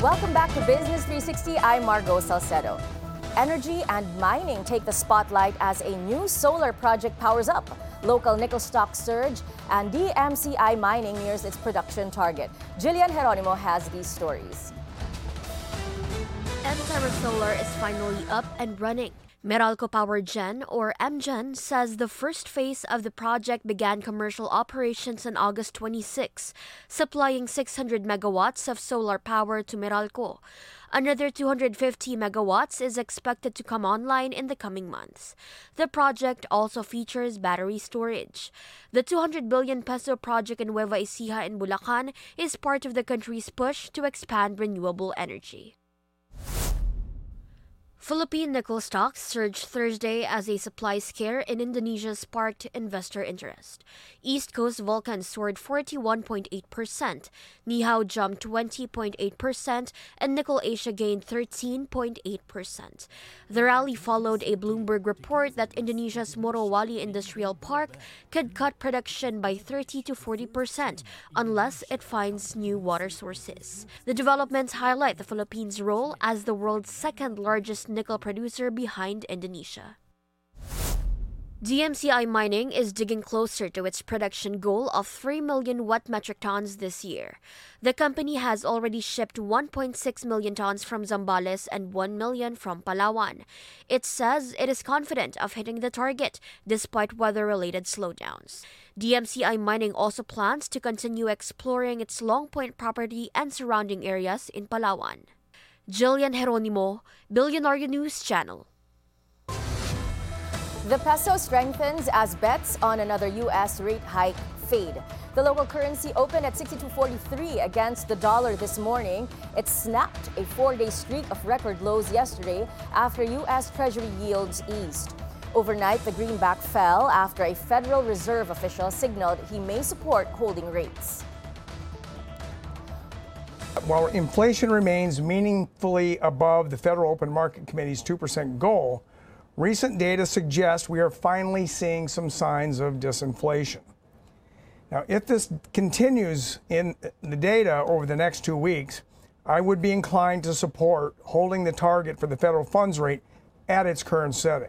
Welcome back to Business 360. I'm Margo Salcedo. Energy and mining take the spotlight as a new solar project powers up. Local nickel stocks surge and DMCI Mining nears its production target. Jillian Geronimo has these stories. Terra Solar is finally up and running. Meralco Power Gen, or MGen, says the first phase of the project began commercial operations on August 26, supplying 600 megawatts of solar power to Meralco. Another 250 megawatts is expected to come online in the coming months. The project also features battery storage. The 200 billion peso project in Nueva Ecija in Bulacan is part of the country's push to expand renewable energy. Philippine nickel stocks surged Thursday as a supply scare in Indonesia sparked investor interest. East Coast Vulcan soared 41.8%, Nihao jumped 20.8%, and Nickel Asia gained 13.8%. The rally followed a Bloomberg report that Indonesia's Morowali Industrial Park could cut production by 30 to 40% unless it finds new water sources. The developments highlight the Philippines' role as the world's second largest nickel producer behind Indonesia. DMCI Mining is digging closer to its production goal of 3 million wet metric tons this year. The company has already shipped 1.6 million tons from Zambales and 1 million from Palawan. It says it is confident of hitting the target despite weather-related slowdowns. DMCI Mining also plans to continue exploring its Long Point property and surrounding areas in Palawan. Jillian Geronimo, Billionaire News Channel. The peso strengthens as bets on another U.S. rate hike fade. The local currency opened at 62.43 against the dollar this morning. It snapped a four-day streak of record lows yesterday after U.S. Treasury yields eased. Overnight, the greenback fell after a Federal Reserve official signaled he may support holding rates. While inflation remains meaningfully above the Federal Open Market Committee's 2% goal, recent data suggests we are finally seeing some signs of disinflation. Now, if this continues in the data over the next 2 weeks, I would be inclined to support holding the target for the federal funds rate at its current setting.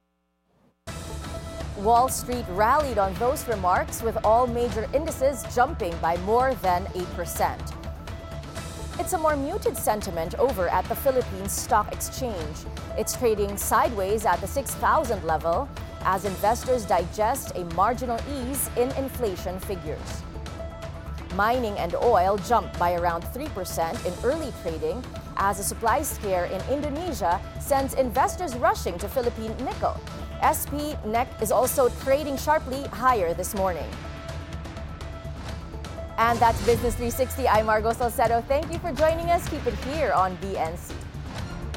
Wall Street rallied on those remarks, with all major indices jumping by more than 8%. It's a more muted sentiment over at the Philippine Stock Exchange. It's trading sideways at the 6,000 level as investors digest a marginal ease in inflation figures. Mining and oil jumped by around 3% in early trading as a supply scare in Indonesia sends investors rushing to Philippine nickel. SP NEC is also trading sharply higher this morning. And that's Business 360. I'm Margo Salcedo. Thank you for joining us. Keep it here on BNC.